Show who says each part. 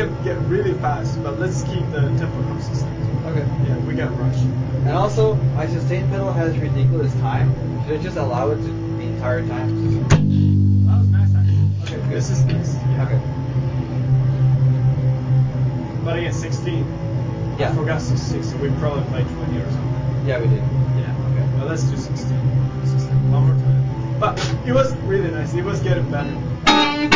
Speaker 1: can get really fast, but let's keep the tempo consistent.
Speaker 2: Okay.
Speaker 1: Yeah, we get rushed.
Speaker 2: And also, my sustain pedal has ridiculous time. Should I just allow it to the entire time?
Speaker 1: That was nice actually.
Speaker 2: Okay, good.
Speaker 1: This is nice. Yeah.
Speaker 2: Okay.
Speaker 1: But again, 16.
Speaker 2: Yeah.
Speaker 1: I forgot 16. We probably played 20 or something.
Speaker 2: Yeah, we did.
Speaker 1: Yeah.
Speaker 2: Okay.
Speaker 1: Well, let's do 16. One more time. But it was really nice. It was getting better.